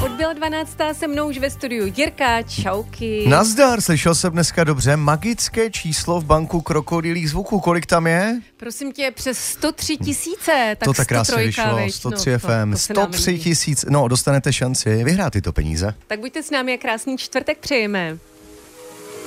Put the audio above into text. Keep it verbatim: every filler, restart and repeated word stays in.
Odbyla dvanáctá se mnou už ve studiu Jirka, čauky. Nazdar, slyšel jsem dneska dobře. Magické číslo v banku krokodýlích zvuků, kolik tam je? Prosím tě, přes sto tři tisíce. Tak to tak krásně vyšlo, sto tři no, F M, to, to sto tři tisíc, no dostanete šanci vyhrát tyto peníze. Tak buďte s námi a krásný čtvrtek přejeme.